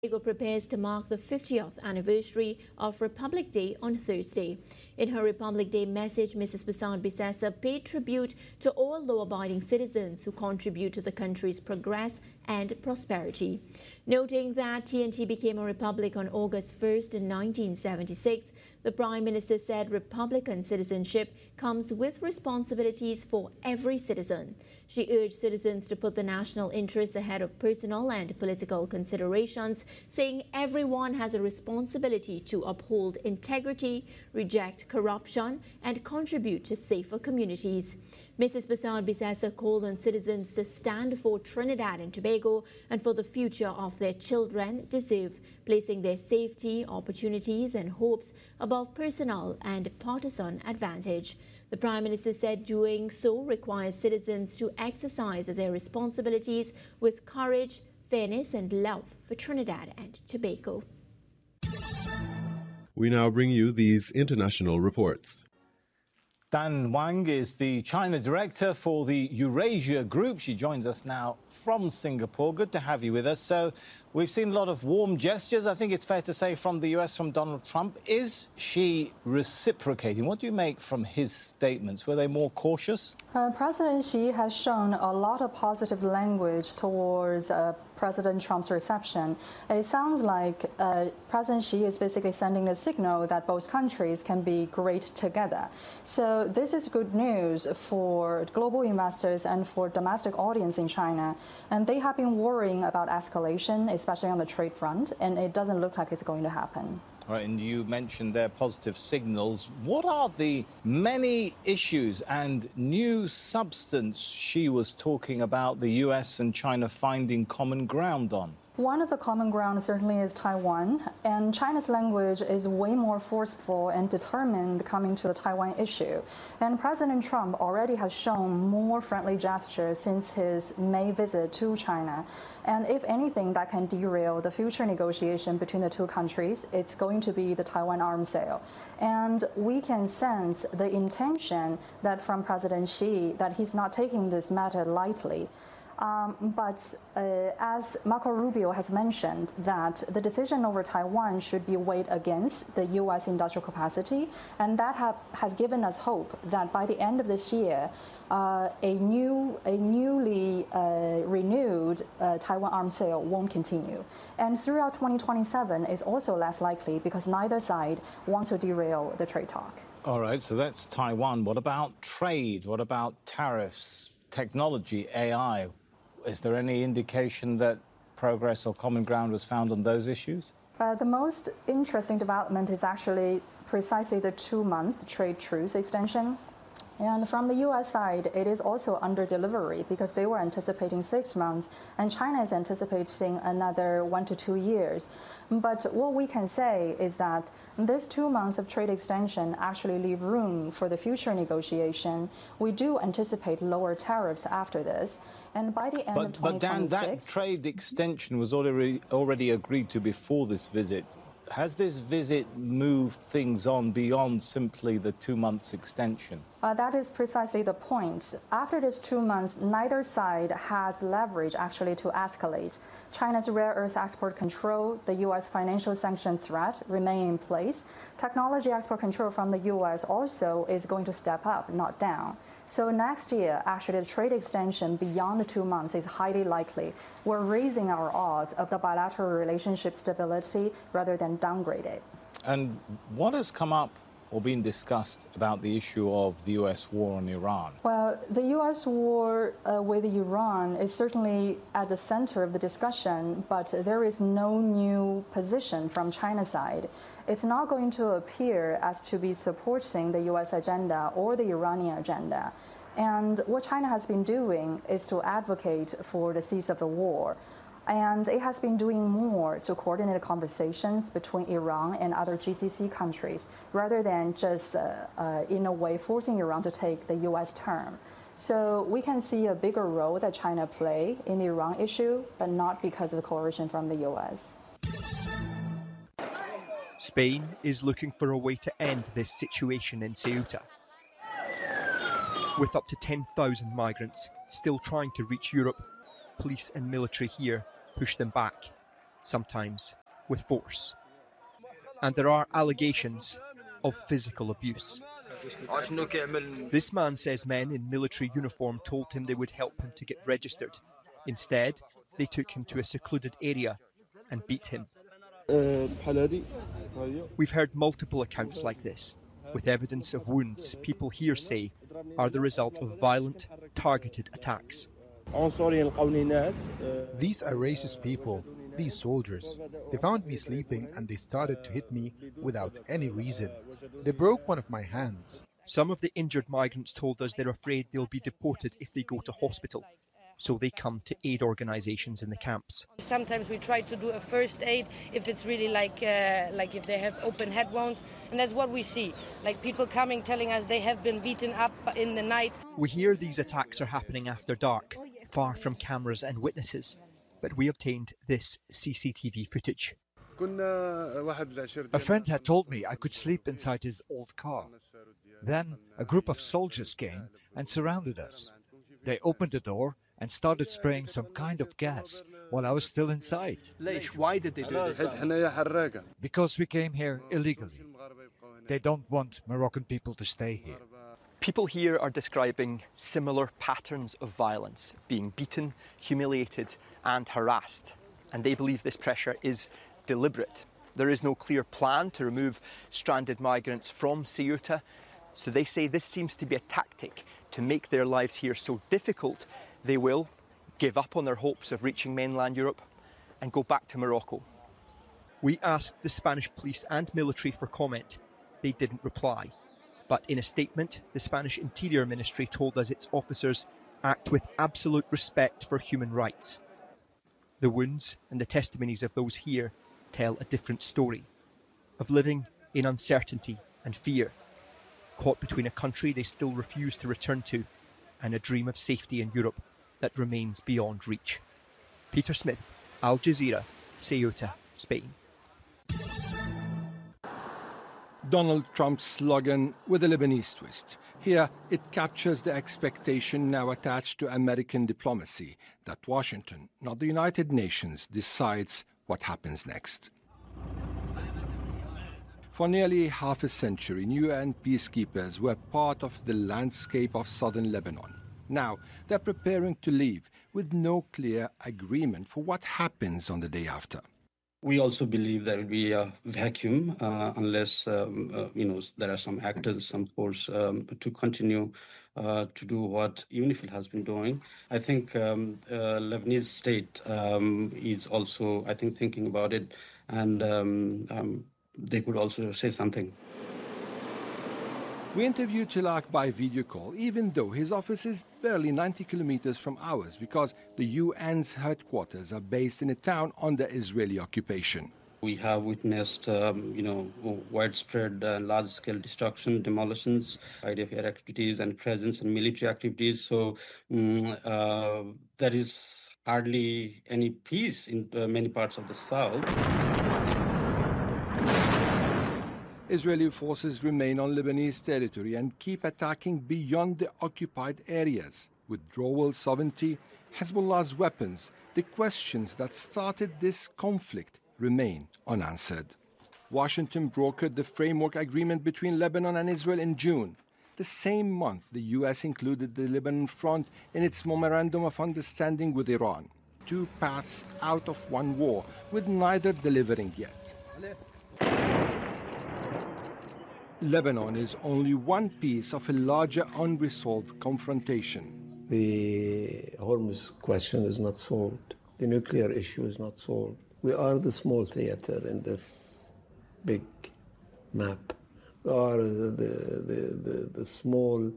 Tobago prepares to mark the 50th anniversary of Republic Day on Thursday. In her Republic Day message, Mrs. Bissau paid tribute to all law-abiding citizens who contribute to the country's progress and prosperity. Noting that TNT became a republic on August 1st in 1976, the Prime Minister said Republican citizenship comes with responsibilities for every citizen. She urged citizens to put the national interest ahead of personal and political considerations, saying everyone has a responsibility to uphold integrity, reject corruption, and contribute to safer communities. Mrs. Bissau called on citizens to stand for Trinidad and Tobago and for the future of their children deserve, placing their safety, opportunities and hopes above personal and partisan advantage. The Prime Minister said doing so requires citizens to exercise their responsibilities with courage, fairness and love for Trinidad and Tobago. We now bring you these international reports. Dan Wang is the China director for the Eurasia Group. She joins us now from Singapore. Good to have you with us. So we've seen a lot of warm gestures, I think it's fair to say, from the US, from Donald Trump. Is she reciprocating? What do you make from his statements? Were they more cautious? President Xi has shown a lot of positive language towards President Trump's reception. It sounds like President Xi is basically sending a signal that both countries can be great together. So this is good news for global investors and for domestic audience in China. And they have been worrying about escalation, especially on the trade front, and it doesn't look like it's going to happen. All right, and you mentioned their positive signals. What are the many issues and new substance she was talking about the US and China finding common ground on? One of the common ground certainly is Taiwan, and China's language is way more forceful and determined coming to the Taiwan issue. And President Trump already has shown more friendly gestures since his May visit to China. And if anything that can derail the future negotiation between the two countries, it's going to be the Taiwan arms sale. And we can sense the intention that from President Xi that he's not taking this matter lightly. But as Marco Rubio has mentioned, that the decision over Taiwan should be weighed against the U.S. industrial capacity, and that has given us hope that by the end of this year, a newly renewed Taiwan arms sale won't continue. And throughout 2027 is also less likely because neither side wants to derail the trade talk. All right, so that's Taiwan. What about trade? What about tariffs, technology, AI? Is there any indication that progress or common ground was found on those issues? The most interesting development is actually precisely the 2-month trade truce extension. And from the U.S. side, it is also under delivery because they were anticipating 6 months, and China is anticipating another 1 to 2 years. But what we can say is that this 2 months of trade extension actually leave room for the future negotiation. We do anticipate lower tariffs after this. And by the end of 2026... But Dan, that trade extension was already agreed to before this visit. Has this visit moved things on beyond simply the 2 months extension? That is precisely the point. After this 2 months, neither side has leverage actually to escalate. China's rare earth export control, the U.S. financial sanction threat remain in place. Technology export control from the U.S. also is going to step up, not down. So next year, actually, the trade extension beyond the 2 months is highly likely. We're raising our odds of the bilateral relationship stability rather than downgrade it. And what has come up or been discussed about the issue of the U.S. war on Iran? Well, the U.S. war with Iran is certainly at the center of the discussion, but there is no new position from China's side. It's not going to appear as to be supporting the U.S. agenda or the Iranian agenda. And what China has been doing is to advocate for the cease of the war. And it has been doing more to coordinate conversations between Iran and other GCC countries, rather than just, in a way, forcing Iran to take the U.S. turn. So we can see a bigger role that China play in the Iran issue, but not because of coercion from the U.S. Spain is looking for a way to end this situation in Ceuta. With up to 10,000 migrants still trying to reach Europe, police and military here push them back. sometimes with force. And there are allegations of physical abuse. This man says men in military uniform told him they would help him to get registered. Instead, they took him to a secluded area and beat him. We've heard multiple accounts like this, with evidence of wounds people here say are the result of violent, targeted attacks. These are racist people, these soldiers. They found me sleeping and they started to hit me without any reason. They broke one of my hands. Some of the injured migrants told us they're afraid they'll be deported if they go to hospital, so they come to aid organisations in the camps. Sometimes we try to do a first aid if it's really like if they have open head wounds, and that's what we see. Like people coming telling us they have been beaten up in the night. We hear these attacks are happening after dark, far from cameras and witnesses, but we obtained this CCTV footage. A friend had told me I could sleep inside his old car. Then a group of soldiers came and surrounded us. They opened the door and started spraying some kind of gas while I was still inside. Why did they do this? Because we came here illegally. They don't want Moroccan people to stay here. People here are describing similar patterns of violence, being beaten, humiliated and harassed. And they believe this pressure is deliberate. There is no clear plan to remove stranded migrants from Ceuta. So they say this seems to be a tactic to make their lives here so difficult they will give up on their hopes of reaching mainland Europe and go back to Morocco. We asked the Spanish police and military for comment. They didn't reply. But in a statement, the Spanish Interior Ministry told us its officers act with absolute respect for human rights. The wounds and the testimonies of those here tell a different story, of living in uncertainty and fear, caught between a country they still refuse to return to and a dream of safety in Europe that remains beyond reach. Peter Smith, Al Jazeera, Ceuta, Spain. Donald Trump's slogan with a Lebanese twist. Here, it captures the expectation now attached to American diplomacy that Washington, not the United Nations, decides what happens next. For nearly half a century, UN peacekeepers were part of the landscape of southern Lebanon. Now, they're preparing to leave with no clear agreement for what happens on the day after. We also believe there will be a vacuum unless, there are some actors, some force to continue to do what UNIFIL has been doing. I think Lebanese state is also, thinking about it, and they could also say something. We interviewed Tilak by video call, even though his office is barely 90 kilometers from ours, because the UN's headquarters are based in a town under Israeli occupation. We have witnessed, widespread large-scale destruction, demolitions, IDF activities and presence in military activities. So there is hardly any peace in many parts of the south. Israeli forces remain on Lebanese territory and keep attacking beyond the occupied areas. Withdrawal sovereignty, Hezbollah's weapons, the questions that started this conflict remain unanswered. Washington brokered the framework agreement between Lebanon and Israel in June. The same month, the U.S. included the Lebanon Front in its Memorandum of Understanding with Iran. Two paths out of one war, with neither delivering yet. Lebanon is only one piece of a larger unresolved confrontation. The Hormuz question is not solved. The nuclear issue is not solved. We are the small theater in this big map. We are the small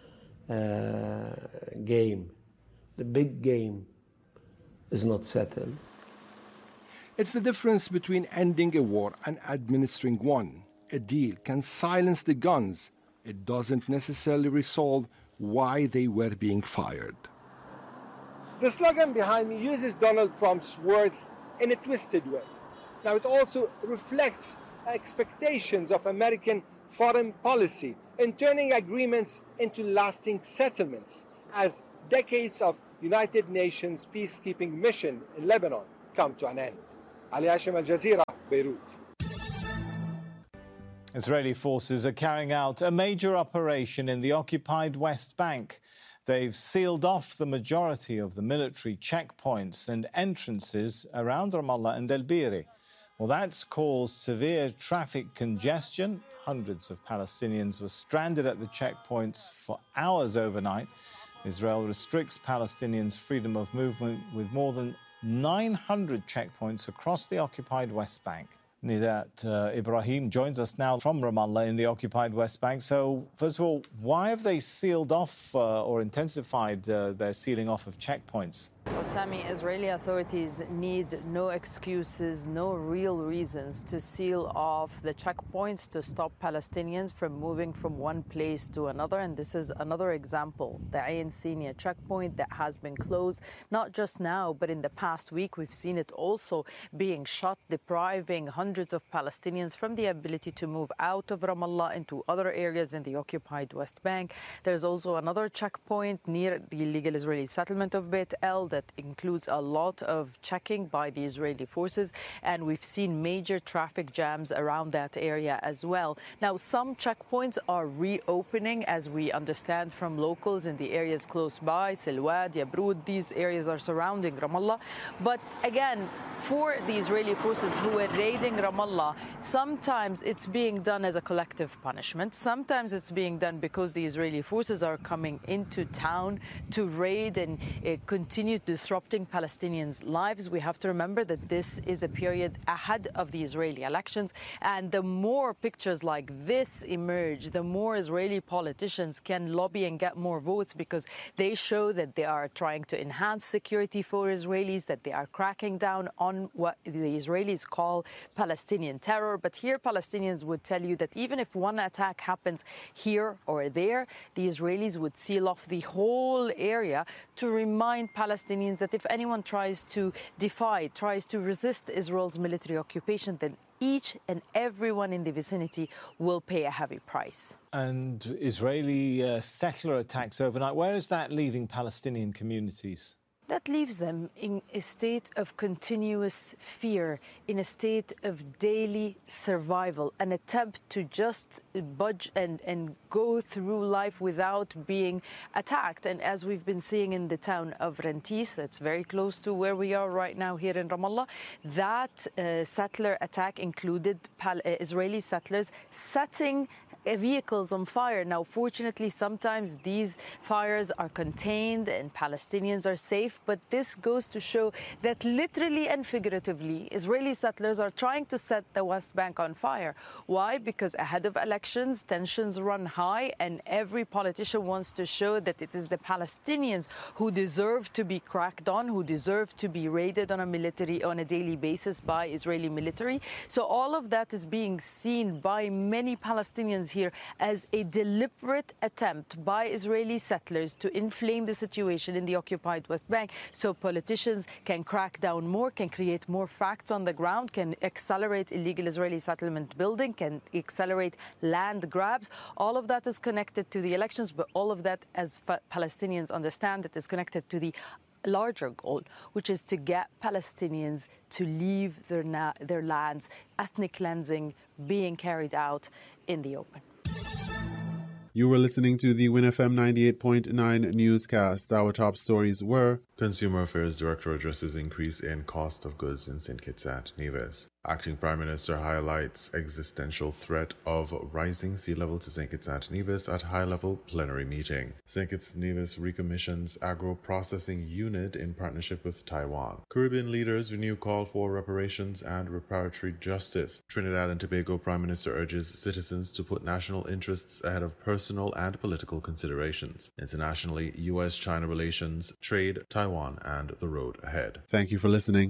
game. The big game is not settled. It's the difference between ending a war and administering one. A deal can silence the guns. It doesn't necessarily resolve why they were being fired. The slogan behind me uses Donald Trump's words in a twisted way. Now, it also reflects expectations of American foreign policy in turning agreements into lasting settlements as decades of United Nations peacekeeping mission in Lebanon come to an end. Ali Hashim, Al Jazeera, Beirut. Israeli forces are carrying out a major operation in the occupied West Bank. They've sealed off the majority of the military checkpoints and entrances around Ramallah and El Biri. Well, that's caused severe traffic congestion. Hundreds of Palestinians were stranded at the checkpoints for hours overnight. Israel restricts Palestinians' freedom of movement with more than 900 checkpoints across the occupied West Bank. Nidat Ibrahim joins us now from Ramallah in the occupied West Bank. So, first of all, why have they sealed off or intensified their sealing off of checkpoints? Well, Sami, Israeli authorities need no excuses, no real reasons to seal off the checkpoints to stop Palestinians from moving from one place to another. And this is another example, the Ain Senia checkpoint that has been closed, not just now, but in the past week. We've seen it also being shut, depriving hundreds of Palestinians from the ability to move out of Ramallah into other areas in the occupied West Bank. There's also another checkpoint near the illegal Israeli settlement of Beit El that includes a lot of checking by the Israeli forces, and we've seen major traffic jams around that area as well. Now, some checkpoints are reopening, as we understand from locals in the areas close by, Silwad, Yabrud. These areas are surrounding Ramallah. But again, for the Israeli forces who are raiding Ramallah, sometimes it's being done as a collective punishment. Sometimes it's being done because the Israeli forces are coming into town to raid and continue disrupting Palestinians' lives. We have to remember that this is a period ahead of the Israeli elections, and the more pictures like this emerge, the more Israeli politicians can lobby and get more votes, because they show that they are trying to enhance security for Israelis, that they are cracking down on what the Israelis call Palestinian terror. But here, Palestinians would tell you that even if one attack happens here or there, the Israelis would seal off the whole area to remind Palestinians that if anyone tries to defy, tries to resist Israel's military occupation, then each and everyone in the vicinity will pay a heavy price. And Israeli settler attacks overnight, where is that leaving Palestinian communities? That leaves them in a state of continuous fear, in a state of daily survival, an attempt to just budge and go through life without being attacked. And as we've been seeing in the town of Rentis, that's very close to where we are right now here in Ramallah, that settler attack included Israeli settlers setting vehicles on fire. Now, fortunately, sometimes these fires are contained and Palestinians are safe, but this goes to show that literally and figuratively, Israeli settlers are trying to set the West Bank on fire. Why? Because ahead of elections, tensions run high, and every politician wants to show that it is the Palestinians who deserve to be cracked on, who deserve to be raided on a daily basis by Israeli military. So all of that is being seen by many Palestinians here as a deliberate attempt by Israeli settlers to inflame the situation in the occupied West Bank, so politicians can crack down more, can create more facts on the ground, can accelerate illegal Israeli settlement building, can accelerate land grabs. All of that is connected to the elections, but all of that, as Palestinians understand it, is connected to the larger goal, which is to get Palestinians to leave their lands, ethnic cleansing being carried out in the open. You were listening to the WinFM 98.9 newscast. Our top stories were: Consumer Affairs Director addresses increase in cost of goods in St. Kitts and Nevis. Acting Prime Minister highlights existential threat of rising sea level to St. Kitts and Nevis at high-level plenary meeting. St. Kitts and Nevis recommissions agro-processing unit in partnership with Taiwan. Caribbean leaders renew call for reparations and reparatory justice. Trinidad and Tobago Prime Minister urges citizens to put national interests ahead of personal and political considerations. Internationally, U.S.-China relations, trade, Taiwan, and the road ahead. Thank you for listening.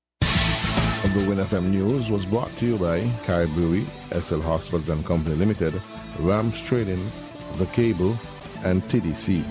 The WinFM News was brought to you by Kai Brewery, SL Hoxford and Company Limited, Rams Trading, The Cable, and TDC.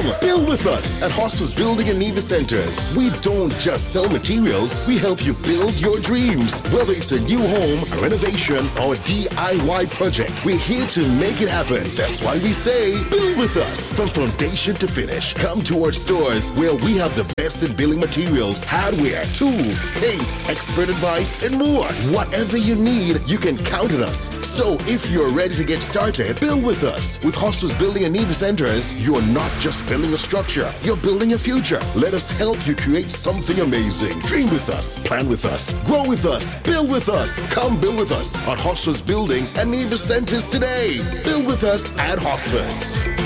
Come, build with us at Hostas Building and Neva Centers. We don't just sell materials, we help you build your dreams. Whether it's a new home, a renovation, or a DIY project, we're here to make it happen. That's why we say, build with us. From foundation to finish, come to our stores where we have the best in building materials, hardware, tools, paints, expert advice, and more. Whatever you need, you can count on us. So if you're ready to get started, build with us. With Hostas Building and Neva Centers, you're not just building a structure, you're building a future. Let us help you create something amazing. Dream with us, plan with us, grow with us, build with us. Come build with us at Hostas Building and Neva Centers today. Build with us at Hostas.